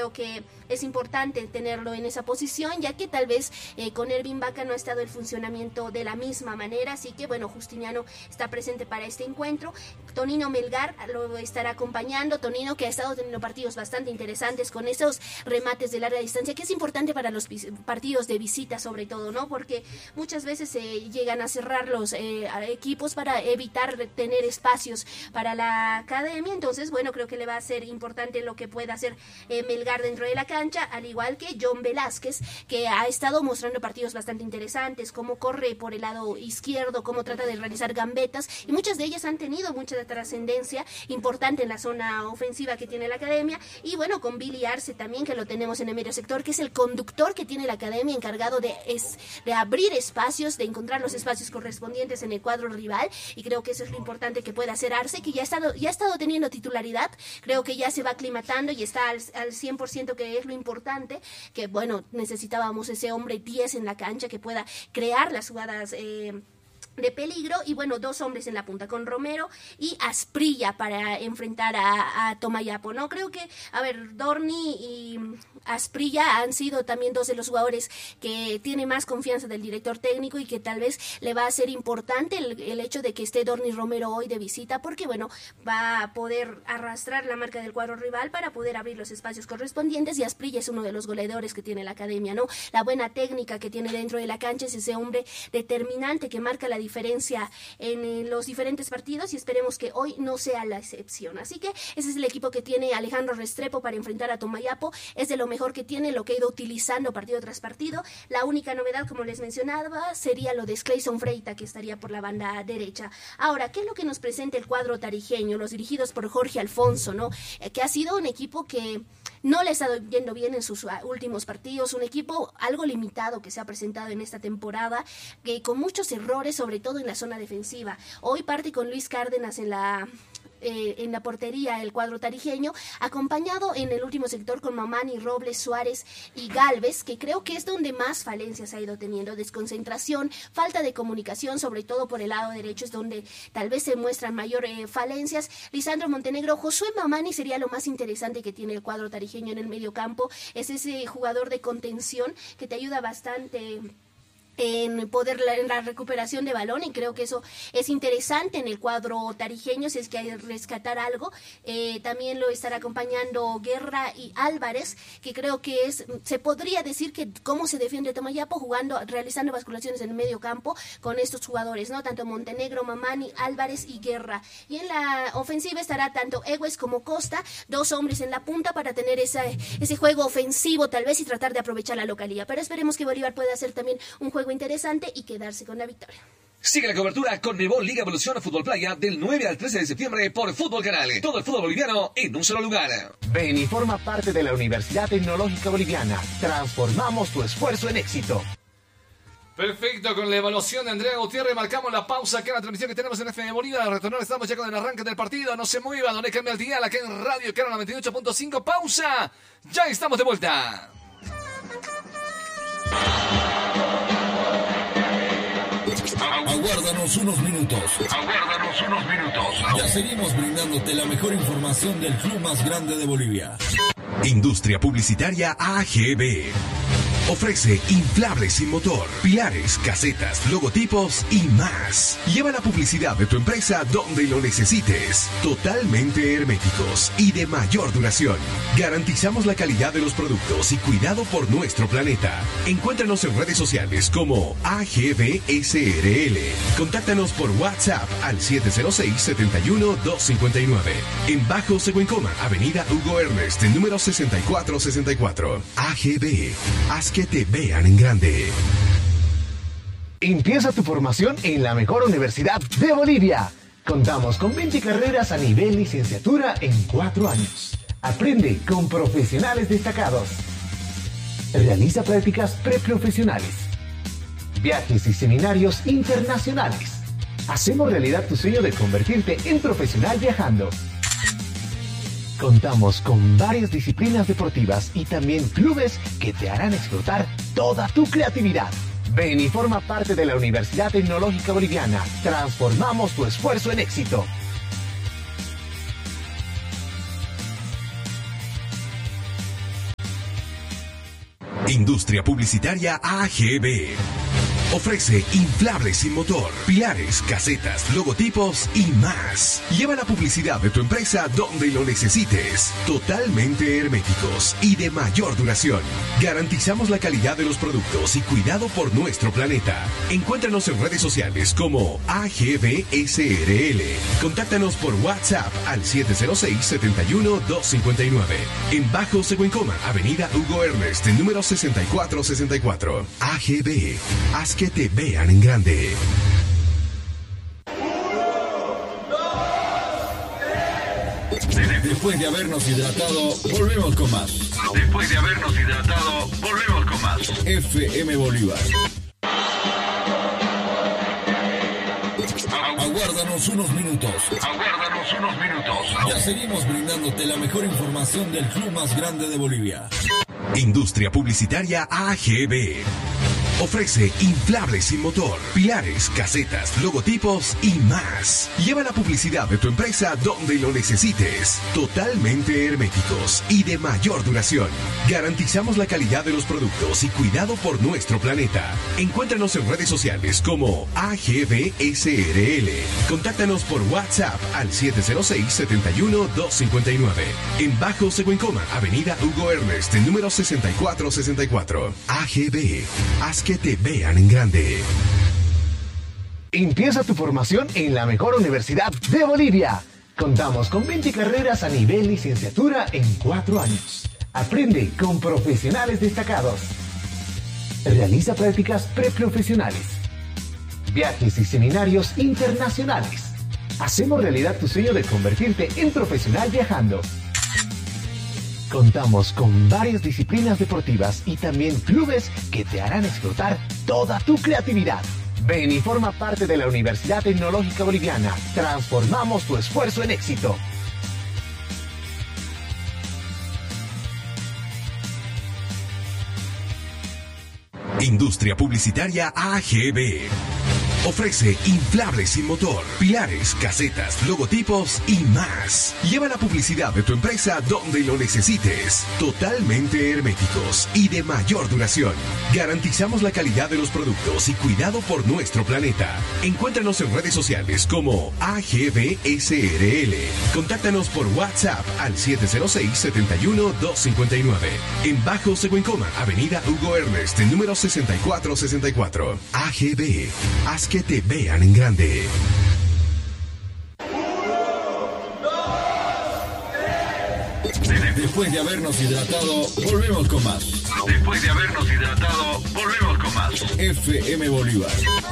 creo que es importante tenerlo en esa posición, ya que tal vez con Ervin Vaca no ha estado el funcionamiento de la misma manera, así que bueno, Justiniano está presente para este encuentro. Tonino Melgar lo estará acompañando, Tonino que ha estado teniendo partidos bastante interesantes con esos remates de larga distancia, que es importante para los partidos de visita sobre todo, ¿no? Porque muchas veces se llegan a cerrar los equipos para evitar tener espacios para la academia. Entonces, bueno, creo que le va a ser importante lo que pueda hacer Melgar dentro de la cancha, al igual que John Velázquez, que ha estado mostrando partidos bastante interesantes, cómo corre por el lado izquierdo, cómo trata de realizar gambetas, y muchas de ellas han tenido mucha trascendencia importante en la zona ofensiva que tiene la academia. Y bueno, con Billy Arce también, que lo tenemos en el medio sector, que es el conductor que tiene la academia, encargado de abrir espacios, de encontrar los espacios correspondientes en el cuadro rival, y creo que eso es lo importante que puede hacer Arce, que ya ha estado teniendo titularidad, creo que ya se va aclimatando y está al 100%, que es lo importante, que bueno, necesitábamos ese hombre 10 en la cancha que pueda crear las jugadas de peligro. Y bueno, dos hombres en la punta con Romero y Asprilla para enfrentar a Tomayapo, ¿no? Creo que, a ver, Dorni y Asprilla han sido también dos de los jugadores que tiene más confianza del director técnico, y que tal vez le va a ser importante el hecho de que esté Dorni Romero hoy de visita, porque bueno, va a poder arrastrar la marca del cuadro rival para poder abrir los espacios correspondientes. Y Asprilla es uno de los goleadores que tiene la academia, ¿no? La buena técnica que tiene dentro de la cancha, es ese hombre determinante que marca la diferencia en los diferentes partidos, y esperemos que hoy no sea la excepción. Así que ese es el equipo que tiene Alejandro Restrepo para enfrentar a Tomayapo. Es de lo mejor que tiene, lo que ha ido utilizando partido tras partido. La única novedad, como les mencionaba, sería lo de Clayson Freita, que estaría por la banda derecha. Ahora, ¿qué es lo que nos presenta el cuadro tarijeño, los dirigidos por Jorge Alfonso, ¿no? Que ha sido un equipo que no le ha estado yendo bien en sus últimos partidos, un equipo algo limitado que se ha presentado en esta temporada, que con muchos errores, sobre todo en la zona defensiva. Hoy parte con Luis Cárdenas en la portería el cuadro tarijeño, acompañado en el último sector con Mamani, Robles, Suárez y Galvez, que creo que es donde más falencias ha ido teniendo, desconcentración, falta de comunicación, sobre todo por el lado derecho es donde tal vez se muestran mayor falencias. Lisandro Montenegro, Josué Mamani sería lo más interesante que tiene el cuadro tarijeño en el medio campo, es ese jugador de contención que te ayuda bastante en la recuperación de balón, y creo que eso es interesante en el cuadro tarijeño si es que hay que rescatar algo. También lo estará acompañando Guerra y Álvarez, que creo que se podría decir que cómo se defiende Tomayapo, realizando basculaciones en el medio campo con estos jugadores, ¿no? Tanto Montenegro, Mamani, Álvarez y Guerra. Y en la ofensiva estará tanto Egues como Costa, dos hombres en la punta para tener ese juego ofensivo tal vez y tratar de aprovechar la localía. Pero esperemos que Bolívar pueda hacer también un juego interesante y quedarse con la victoria. Sigue la cobertura con Conmebol Liga Evolución Fútbol Playa del 9 al 13 de septiembre por Fútbol Canal. Todo el fútbol boliviano en un solo lugar. Ven y forma parte de la Universidad Tecnológica Boliviana. Transformamos tu esfuerzo en éxito. Perfecto, con la evaluación de Andrea Gutiérrez marcamos la pausa que es la transmisión que tenemos en FM Bolívar. Al retornar estamos ya con el arranque del partido. No se mueva, donde cambia el dial, acá en Radio Caro 98.5. Pausa, ya estamos de vuelta. Aguárdanos unos minutos. Ya seguimos brindándote la mejor información del club más grande de Bolivia. Industria Publicitaria AGB. Ofrece inflables sin motor, pilares, casetas, logotipos y más. Lleva la publicidad de tu empresa donde lo necesites. Totalmente herméticos y de mayor duración. Garantizamos la calidad de los productos y cuidado por nuestro planeta. Encuéntranos en redes sociales como AGB SRL. Contáctanos por WhatsApp al 706-71-259. En Bajo Seguencoma, Avenida Hugo Ernest, número 6464. AGB. Haz que te vean en grande. Empieza tu formación en la mejor universidad de Bolivia. Contamos con 20 carreras a nivel licenciatura en 4 años. Aprende con profesionales destacados. Realiza prácticas preprofesionales. Viajes y seminarios internacionales. Hacemos realidad tu sueño de convertirte en profesional viajando. Contamos con varias disciplinas deportivas y también clubes que te harán explotar toda tu creatividad. Ven y forma parte de la Universidad Tecnológica Boliviana. Transformamos tu esfuerzo en éxito. Industria Publicitaria AGB. Ofrece inflables sin motor, pilares, casetas, logotipos y más. Lleva la publicidad de tu empresa donde lo necesites. Totalmente herméticos y de mayor duración. Garantizamos la calidad de los productos y cuidado por nuestro planeta. Encuéntranos en redes sociales como AGB SRL. Contáctanos por WhatsApp al 706-71-259. En Bajo Seguencoma, Avenida Hugo Ernest, número 6464. AGB. Haz que te vean en grande. Después de habernos hidratado, volvemos con más. Después de habernos hidratado, volvemos con más. FM Bolívar. Aguárdanos unos minutos. Aguárdanos unos minutos. Ya seguimos brindándote la mejor información del club más grande de Bolivia. Industria Publicitaria AGB. Ofrece inflables sin motor, pilares, casetas, logotipos y más. Lleva la publicidad de tu empresa donde lo necesites. Totalmente herméticos y de mayor duración. Garantizamos la calidad de los productos y cuidado por nuestro planeta. Encuéntranos en redes sociales como AGB SRL. Contáctanos por WhatsApp al 706-71-259. En Bajo Seguencoma, Avenida Hugo Ernest, número 6464. AGB. Haz que te vean en grande. Empieza tu formación en la mejor universidad de Bolivia. Contamos con 20 carreras a nivel licenciatura en 4 años. Aprende con profesionales destacados. Realiza prácticas preprofesionales. Viajes y seminarios internacionales. Hacemos realidad tu sueño de convertirte en profesional viajando. Contamos con varias disciplinas deportivas y también clubes que te harán explotar toda tu creatividad. Ven y forma parte de la Universidad Tecnológica Boliviana. Transformamos tu esfuerzo en éxito. Industria Publicitaria AGB. Ofrece inflables sin motor, pilares, casetas, logotipos y más. Lleva la publicidad de tu empresa donde lo necesites. Totalmente herméticos y de mayor duración. Garantizamos la calidad de los productos y cuidado por nuestro planeta. Encuéntranos en redes sociales como AGB SRL. Contáctanos por WhatsApp al 706-71-259. En Bajo Seguencoma, Avenida Hugo Ernest, número 6464. AGB. Haz que te vean en grande. Después de habernos hidratado, volvemos con más. Después de habernos hidratado, volvemos con más. FM Bolívar.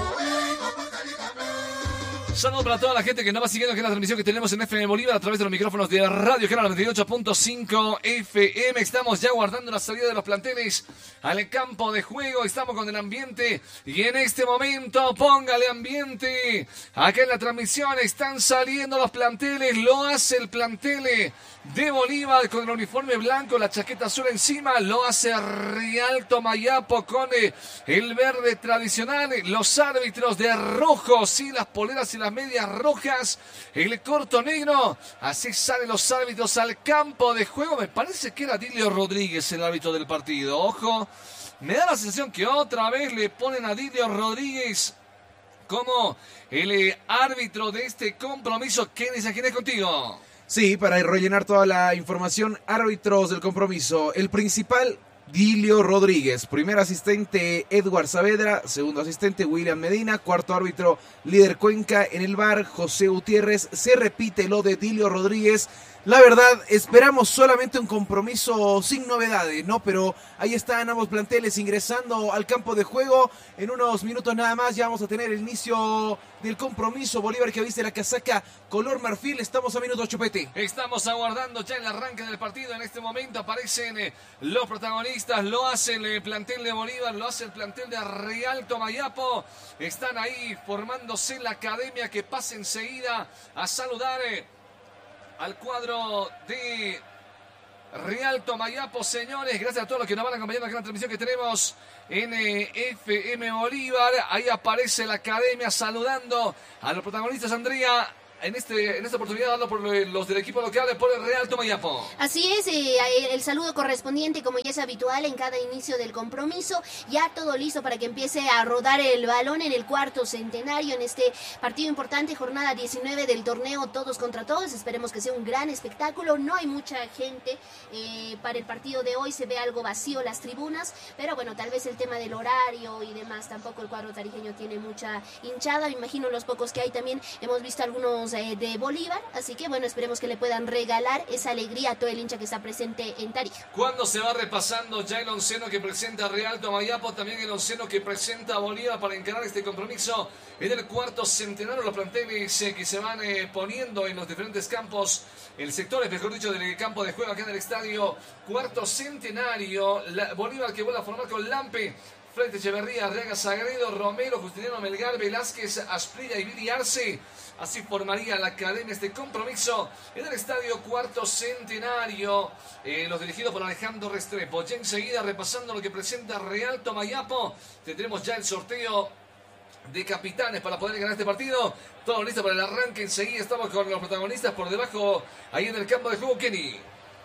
Saludos para toda la gente que nos va siguiendo aquí en la transmisión que tenemos en FM Bolívar a través de los micrófonos de Radio Canal 98.5 FM. Estamos ya guardando la salida de los planteles al campo de juego. Estamos con el ambiente y en este momento póngale ambiente. Acá en la transmisión están saliendo los planteles. Lo hace el plantel de Bolívar con el uniforme blanco, la chaqueta azul encima. Lo hace Real Tomayapo con el verde tradicional. Los árbitros de rojo, sí, las poleras y las medias rojas, el corto negro. Así salen los árbitros al campo de juego. Me parece que era Dilio Rodríguez el árbitro del partido. Ojo, me da la sensación que otra vez le ponen a Dilio Rodríguez como el árbitro de este compromiso. ¿Quién es contigo? Sí, para rellenar toda la información, árbitros del compromiso. El principal, Dilio Rodríguez. Primer asistente, Edward Saavedra. Segundo asistente, William Medina. Cuarto árbitro, líder Cuenca. En el VAR, José Gutiérrez. Se repite lo de Dilio Rodríguez. La verdad, esperamos solamente un compromiso sin novedades, ¿no? Pero ahí están ambos planteles ingresando al campo de juego. En unos minutos nada más ya vamos a tener el inicio del compromiso. Bolívar que viste la casaca color marfil. Estamos a minuto, Chupete. Estamos aguardando ya el arranque del partido. En este momento aparecen los protagonistas. Lo hace el plantel de Bolívar, lo hace el plantel de Real Tomayapo. Están ahí formándose la academia que pasa enseguida a saludar al cuadro de Real Tomayapo, señores. Gracias a todos los que nos van acompañando aquí en la transmisión que tenemos en FM Bolívar. Ahí aparece la academia saludando a los protagonistas. Andrea, en esta oportunidad dando por los del equipo local por el Real Tomayapo. Así es, el saludo correspondiente, como ya es habitual en cada inicio del compromiso, ya todo listo para que empiece a rodar el balón en el cuarto centenario, en este partido importante, jornada 19 del torneo Todos contra Todos. Esperemos que sea un gran espectáculo. No hay mucha gente para el partido de hoy, se ve algo vacío las tribunas, pero bueno, tal vez el tema del horario y demás, tampoco el cuadro tarijeño tiene mucha hinchada. Me imagino los pocos que hay también, hemos visto algunos de Bolívar, así que bueno, esperemos que le puedan regalar esa alegría a todo el hincha que está presente en Tarija. Cuando se va repasando ya el onceno que presenta Real Tomayapo, también el onceno que presenta Bolívar para encarar este compromiso en el cuarto centenario, los planteles que se van poniendo en los diferentes campos, el sector, mejor dicho, del campo de juego acá en el estadio cuarto centenario. Bolívar que vuelve a formar con Lampe, Frente Echeverría, Arriaga, Sagredo, Romero, Justiniano Melgar, Velázquez, Asprilla y Viri Arce. Así formaría la academia este compromiso en el estadio cuarto centenario. Los dirigidos por Alejandro Restrepo. Ya enseguida, repasando lo que presenta Real Tomayapo, tendremos ya el sorteo de capitanes para poder ganar este partido. Todo listo para el arranque. Enseguida estamos con los protagonistas por debajo, ahí en el campo de juego, Kenny.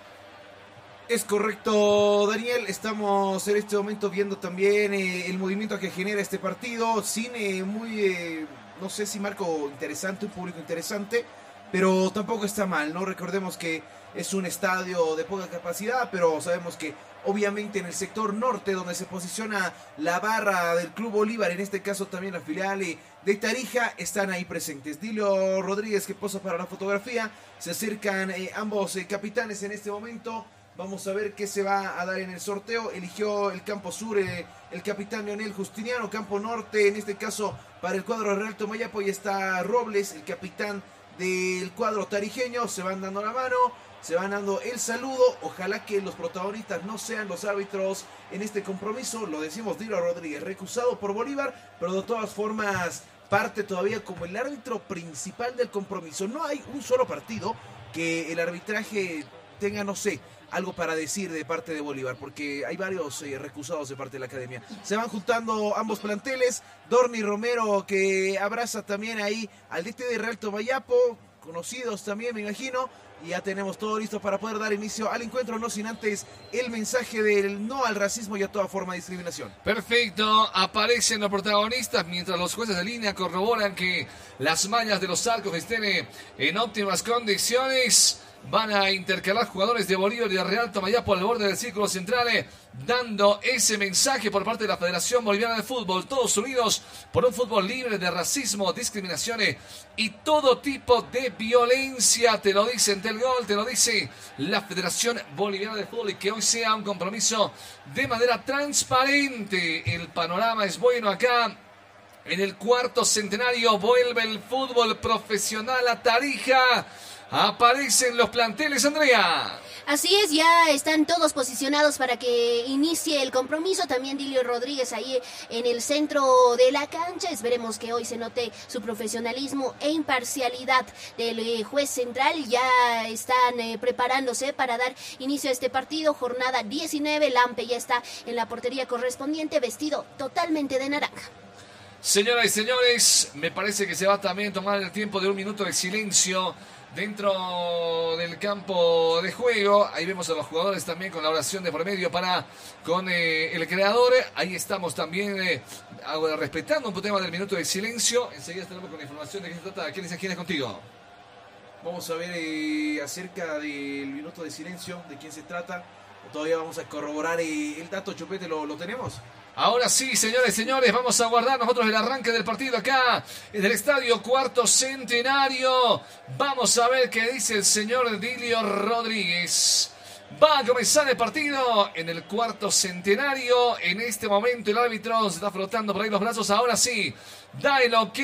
Es correcto, Daniel. Estamos en este momento viendo también el movimiento que genera este partido. Cine muy, no sé si marco interesante, un público interesante, pero tampoco está mal, ¿no? Recordemos que es un estadio de poca capacidad, pero sabemos que obviamente en el sector norte, donde se posiciona la barra del Club Bolívar, en este caso también la filial de Tarija, están ahí presentes. Dilio Rodríguez, que posa para la fotografía. Se acercan ambos capitanes en este momento. Vamos a ver qué se va a dar en el sorteo. Eligió el campo sur el capitán Leonel Justiniano. Campo norte, en este caso, para el cuadro Real Tomayapo, y está Robles, el capitán del cuadro tarijeño. Se van dando la mano, se van dando el saludo. Ojalá que los protagonistas no sean los árbitros en este compromiso. Lo decimos, Dilio Rodríguez, recusado por Bolívar, pero de todas formas parte todavía como el árbitro principal del compromiso. No hay un solo partido que el arbitraje tenga, no sé, algo para decir de parte de Bolívar, porque hay varios recusados de parte de la academia. Se van juntando ambos planteles. Dorni Romero, que abraza también ahí al DT de Real Tomayapo, conocidos también, me imagino. Y ya tenemos todo listo para poder dar inicio al encuentro, no sin antes el mensaje del no al racismo y a toda forma de discriminación. Perfecto, aparecen los protagonistas mientras los jueces de línea corroboran que las mallas de los arcos estén en óptimas condiciones. Van a intercalar jugadores de Bolívar y de Real Tomayapo al borde del círculo central, dando ese mensaje por parte de la Federación Boliviana de Fútbol. Todos unidos por un fútbol libre de racismo, discriminación y todo tipo de violencia. Te lo dice Telgol, te lo dice la Federación Boliviana de Fútbol, y que hoy sea un compromiso de manera transparente. El panorama es bueno acá. En el cuarto centenario vuelve el fútbol profesional a Tarija. Aparecen los planteles, Andrea. Así es, ya están todos posicionados para que inicie el compromiso. También Dilio Rodríguez ahí en el centro de la cancha. Esperemos que hoy se note su profesionalismo e imparcialidad del juez central. Ya están preparándose para dar inicio a este partido. Jornada 19, Lampe ya está en la portería correspondiente, vestido totalmente de naranja. Señoras y señores, me parece que se va también a tomar el tiempo de un minuto de silencio dentro del campo de juego. Ahí vemos a los jugadores también con la oración de por medio con el creador. Ahí estamos también respetando un tema del minuto de silencio. Enseguida estaremos con la información de qué se trata. ¿Quién es contigo? Vamos a ver acerca del minuto de silencio, de quién se trata. Todavía vamos a corroborar el dato. Chupete, ¿lo tenemos? Ahora sí, señores, vamos a guardar nosotros el arranque del partido acá en el estadio cuarto centenario. Vamos a ver qué dice el señor Dilio Rodríguez. Va a comenzar el partido en el cuarto centenario. En este momento el árbitro se está frotando por ahí los brazos. Ahora sí, da el ok.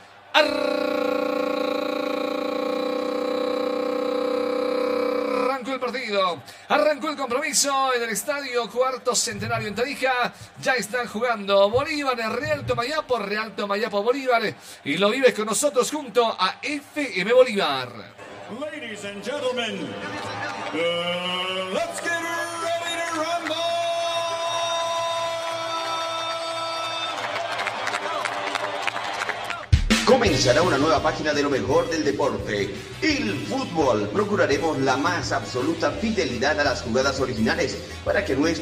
El partido, arrancó el compromiso en el estadio cuarto centenario en Tarija. Ya están jugando Bolívar, Real Tomayapo, Bolívar, y lo vives con nosotros junto a FM Bolívar. Ladies and gentlemen, let's get ready to rumble. Comenzará una nueva página de lo mejor del deporte, el fútbol. Procuraremos la más absoluta fidelidad a las jugadas originales para que nuestro